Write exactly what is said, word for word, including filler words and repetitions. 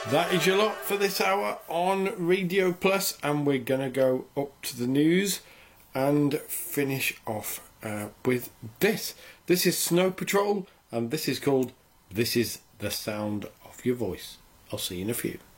That is your lot for this hour on Radio Plus, and we're going to go up to the news and finish off uh, with this. This is Snow Patrol, and this is called This Is the Sound of Your Voice. I'll see you in a few.